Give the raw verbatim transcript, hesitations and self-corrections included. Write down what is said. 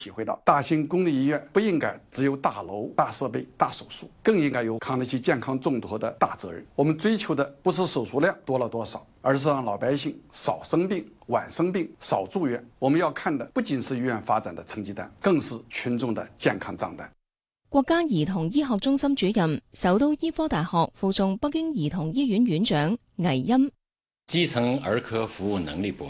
体会到，大型公立医院不应该只有大楼、大设备、大手术，更应该有扛得起健康重托的大责任。我们追求的不是手术量多了多少，而是让老百姓少生病、晚生病、少住院。我们要看的不仅是医院发展的成績單，更是群眾的健康賬單。 國家兒童醫學中心主任、首都醫科大學附送北京兒童醫院院長倪欽， 基層兒科服務能力薄